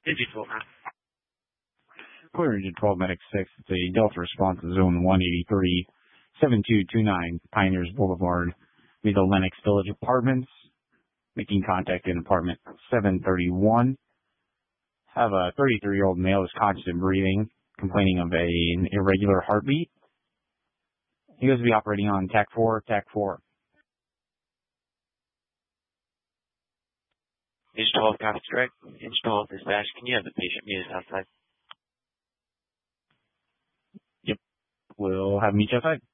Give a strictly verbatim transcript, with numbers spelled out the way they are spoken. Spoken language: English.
Engine twelve. Clear Engine twelve Medic six. It's a Delta response to Zone one eighty-three, seven two two nine, Pioneers Boulevard, near the Lenox Village Apartments. Making contact in apartment seven thirty-one. Have a thirty-three-year-old male who's conscious and breathing, complaining of a, an irregular heartbeat. He goes to be operating on TAC four, TAC four. Engine twelve, copy correct. Engine twelve, dispatch. Can you have the patient muted outside? Yep. We'll have him meet you outside.